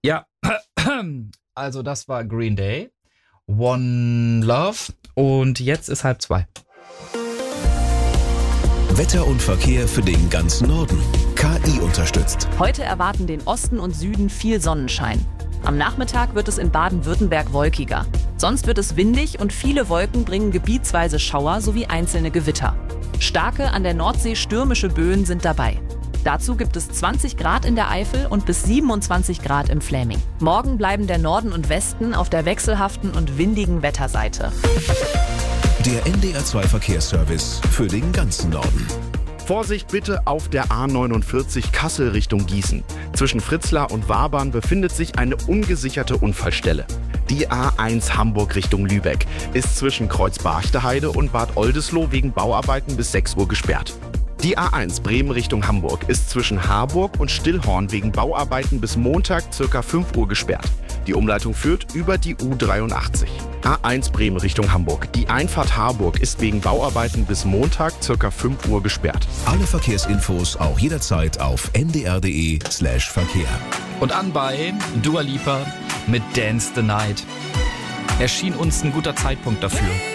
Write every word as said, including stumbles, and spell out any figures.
Ja, also das war Green Day, One Love und jetzt ist halb zwei. Wetter und Verkehr für den ganzen Norden. K I unterstützt. Heute erwarten den Osten und Süden viel Sonnenschein. Am Nachmittag wird es in Baden-Württemberg wolkiger. Sonst wird es windig und viele Wolken bringen gebietsweise Schauer sowie einzelne Gewitter. Starke, an der Nordsee stürmische Böen sind dabei. Dazu gibt es zwanzig Grad in der Eifel und bis siebenundzwanzig Grad im Fläming. Morgen bleiben der Norden und Westen auf der wechselhaften und windigen Wetterseite. Der N D R zwei Verkehrsservice für den ganzen Norden. Vorsicht bitte auf der A neunundvierzig Kassel Richtung Gießen. Zwischen Fritzlar und Wabern befindet sich eine ungesicherte Unfallstelle. Die A eins Hamburg Richtung Lübeck ist zwischen Kreuz Barchteheide und Bad Oldesloe wegen Bauarbeiten bis sechs Uhr gesperrt. Die A eins Bremen Richtung Hamburg ist zwischen Harburg und Stillhorn wegen Bauarbeiten bis Montag ca. fünf Uhr gesperrt. Die Umleitung führt über die U dreiundachtzig. A eins Bremen Richtung Hamburg. Die Einfahrt Harburg ist wegen Bauarbeiten bis Montag ca. fünf Uhr gesperrt. Alle Verkehrsinfos auch jederzeit auf n d r punkt d e slash Verkehr. Und an bei Dua Lipa mit Dance the Night. Erschien uns ein guter Zeitpunkt dafür.